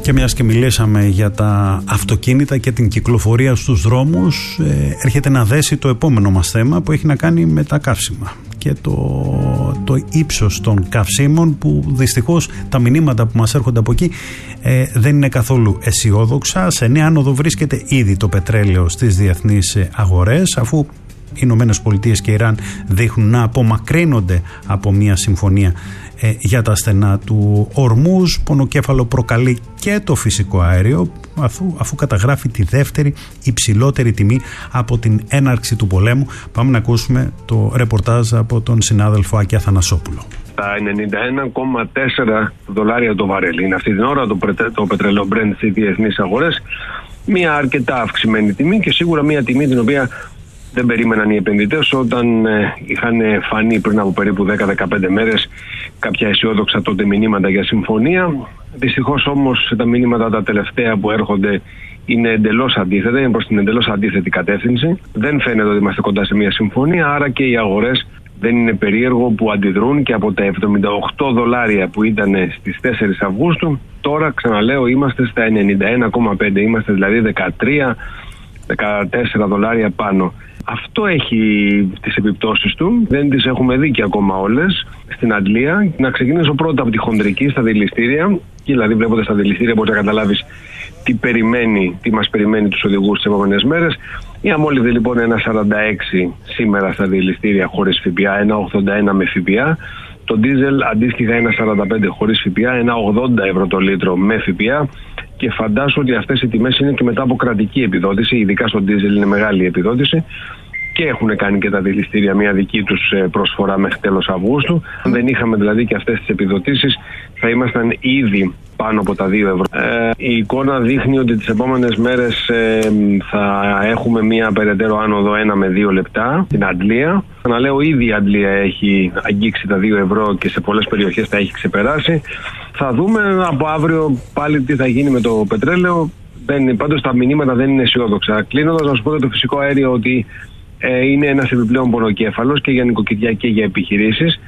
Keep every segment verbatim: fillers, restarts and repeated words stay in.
Και μιας και μιλήσαμε για τα αυτοκίνητα και την κυκλοφορία στους δρόμους, ε, έρχεται να δέσει το επόμενο μας θέμα που έχει να κάνει με τα καύσιμα και το, το ύψος των καυσίμων, που δυστυχώς τα μηνύματα που μας έρχονται από εκεί ε, δεν είναι καθόλου αισιόδοξα. Σε νέα άνοδο βρίσκεται ήδη το πετρέλαιο στις διεθνείς αγορές, αφού οι Ηνωμένες Πολιτείες και Ιράν δείχνουν να απομακρύνονται από μια συμφωνία ε, για τα στενά του Ορμούζ. Πονοκέφαλο προκαλεί και το φυσικό αέριο, αφού, αφού καταγράφει τη δεύτερη υψηλότερη τιμή από την έναρξη του πολέμου. Πάμε να ακούσουμε το ρεπορτάζ από τον συνάδελφο Άκη Αθανασόπουλο. Τα ενενήντα ένα κόμμα τέσσερα δολάρια το βαρέλι είναι αυτή την ώρα το, το πετρέλαιο Brent στις διεθνείς αγορές. Μια αρκετά αυξημένη τιμή και σίγουρα μια τιμή την οποία δεν περίμεναν οι επενδυτές όταν ε, είχαν φανεί πριν από περίπου δέκα με δεκαπέντε μέρες κάποια αισιόδοξα τότε μηνύματα για συμφωνία. Δυστυχώς όμως τα μηνύματα τα τελευταία που έρχονται είναι εντελώς αντίθετα, είναι προς την εντελώς αντίθετη κατεύθυνση. Δεν φαίνεται ότι είμαστε κοντά σε μια συμφωνία, άρα και οι αγορές δεν είναι περίεργο που αντιδρούν και από τα εβδομήντα οκτώ δολάρια που ήταν στις τέσσερις Αυγούστου, τώρα ξαναλέω είμαστε στα ενενήντα ένα κόμμα πέντε, είμαστε δηλαδή δεκατρία με δεκατέσσερα δολάρια πάνω. Αυτό έχει τις επιπτώσεις του, δεν τις έχουμε δει και ακόμα όλες στην Αγγλία. Να ξεκινήσω πρώτα από τη χονδρική στα δηληστήρια, και δηλαδή βλέποντας τα δηληστήρια μπορείς να καταλάβεις τι περιμένει, τι μας περιμένει τους οδηγούς τις επόμενες μέρες. Η αμόλυβδη λοιπόν ένα σαράντα έξι σήμερα στα δηληστήρια χωρίς ΦΠΑ, ένα ογδόντα ένα με ΦΠΑ. Το ντίζελ αντίστοιχα ένα σαράντα πέντε χωρίς ΦΠΑ, ένα ογδόντα ευρώ το λίτρο με ΦΠΑ. Και φαντάσου ότι αυτές οι τιμές είναι και μετά από κρατική επιδότηση, ειδικά στο ντίζελ είναι μεγάλη επιδότηση. Και έχουν κάνει και τα δηληστήρια μια δική τους προσφορά μέχρι τέλος Αυγούστου. Αν δεν είχαμε δηλαδή και αυτές τις επιδοτήσεις, θα ήμασταν ήδη πάνω από τα δύο ευρώ. Ε, η εικόνα δείχνει ότι τις επόμενες μέρες ε, θα έχουμε μια περαιτέρω άνοδο ένα με δύο λεπτά στην Αγγλία. Να λέω, ήδη η Αγγλία έχει αγγίξει τα δύο ευρώ και σε πολλές περιοχές τα έχει ξεπεράσει. Θα δούμε από αύριο πάλι τι θα γίνει με το πετρέλαιο. Δεν, πάντως τα μηνύματα δεν είναι αισιόδοξα. Κλείνοντας, να σου πω για το φυσικό αέριο ότι Ε, είναι ένας επιπλέον πονοκέφαλος και για νοικοκυριά και για επιχειρήσεις,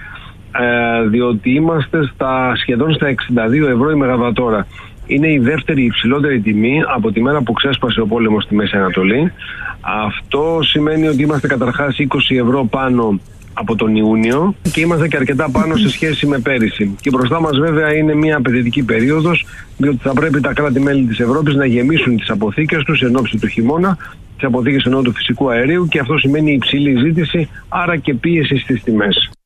ε, διότι είμαστε στα, σχεδόν στα εξήντα δύο ευρώ η μεγαβατόρα. Είναι η δεύτερη υψηλότερη τιμή από τη μέρα που ξέσπασε ο πόλεμος στη Μέση Ανατολή. Αυτό σημαίνει ότι είμαστε καταρχάς είκοσι ευρώ πάνω από τον Ιούνιο και είμαστε και αρκετά πάνω σε σχέση με πέρυσι. Και μπροστά μας βέβαια είναι μια απαιτητική περίοδος, διότι θα πρέπει τα κράτη-μέλη της Ευρώπης να γεμίσουν τις αποθήκες τους εν ώψη του χειμώνα, τις αποθήκες ενώ του φυσικού αερίου, και αυτό σημαίνει υψηλή ζήτηση, άρα και πίεση στις τιμές.